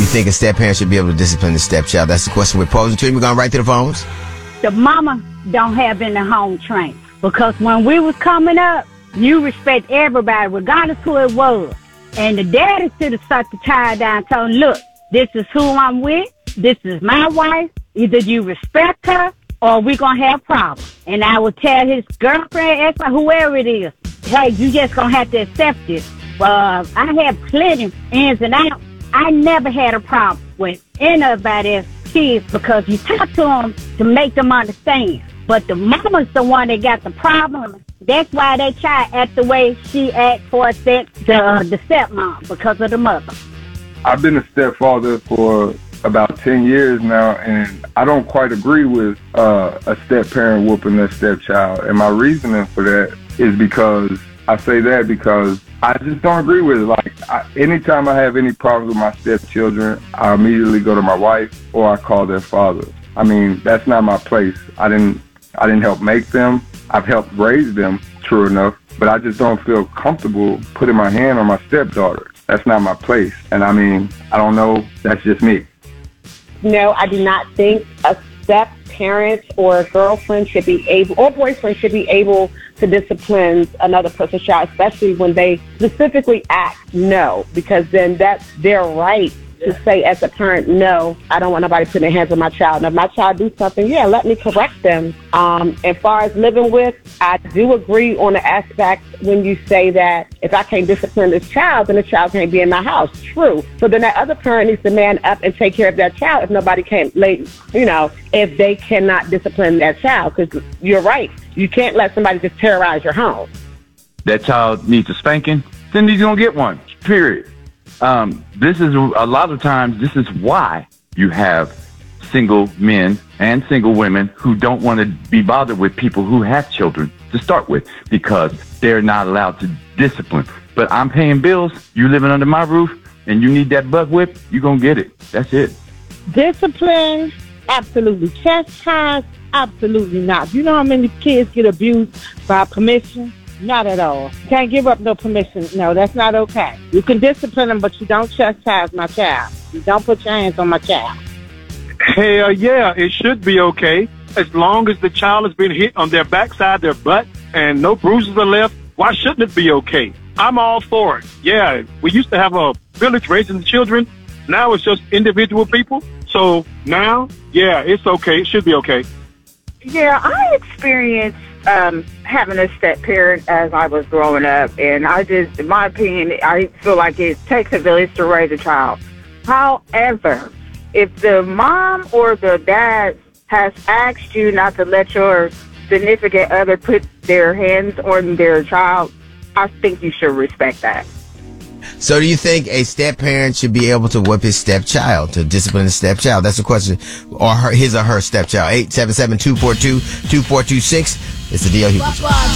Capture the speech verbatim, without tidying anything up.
you think a step-parent should be able to discipline the stepchild? That's the question we're posing to you. We're going right to the phones. The mama don't have in the home training. Because when we was coming up, you respect everybody, regardless who it was. And the daddy should have sat the child down and told him, look, this is who I'm with. This is my wife. Either you respect her or we're going to have problems. And I would tell his girlfriend, ex, whoever it is, hey, you just going to have to accept this. Uh, I have plenty ins and outs. I never had a problem with anybody's kids because you talk to them to make them understand. But the mama's the one that got the problem. That's why they try to act the way she acts for a step, the, uh, the stepmom, because of the mother. I've been a stepfather for about ten years now, and I don't quite agree with uh, a step-parent whooping their stepchild. And my reasoning for that is because, I say that because I just don't agree with it. Like, I, anytime I have any problems with my stepchildren, I immediately go to my wife or I call their father. I mean, that's not my place. I didn't, I didn't help make them. I've helped raise them, true enough, but I just don't feel comfortable putting my hand on my stepdaughter. That's not my place. And I mean, I don't know. That's just me. No, I do not think a step-parent or a girlfriend should be able, or boyfriend should be able to discipline another person's child, especially when they specifically act no, because then that's their right to say as a parent, no, I don't want nobody putting their hands on my child. And if my child do something, yeah, let me correct them. Um, as far as living with, I do agree on the aspect when you say that if I can't discipline this child, then the child can't be in my house. True. So then that other parent needs to man up and take care of that child if nobody can't, lay, you know, if they cannot discipline that child. Because you're right. You can't let somebody just terrorize your home. That child needs a spanking, then he's going to get one, period. Um, this is a lot of times, this is why you have single men and single women who don't want to be bothered with people who have children to start with, because they're not allowed to discipline. But I'm paying bills, you living under my roof, and you need that butt whip, you're going to get it. That's it. Discipline, absolutely. Chastise, absolutely not. You know how many kids get abused by permission? Not at all. You can't give up no permission. No, that's not okay. You can discipline them, but you don't chastise my child. You don't put your hands on my child. Hell yeah, it should be okay. As long as the child has been hit on their backside, their butt, and no bruises are left, why shouldn't it be okay? I'm all for it. Yeah, we used to have a village raising the children. Now it's just individual people. So now, yeah, it's okay. It should be okay. Yeah, I experienced um, having a step parent as I was growing up, and I just, in my opinion, I feel like it takes a village to raise a child. However, if the mom or the dad has asked you not to let your significant other put their hands on their child, I think you should respect that. So do you think a step-parent should be able to whip his stepchild, to discipline his stepchild? That's the question. Or her, his or her stepchild. eight seven seven, two four two, two four two six. It's the D L Hughley Show.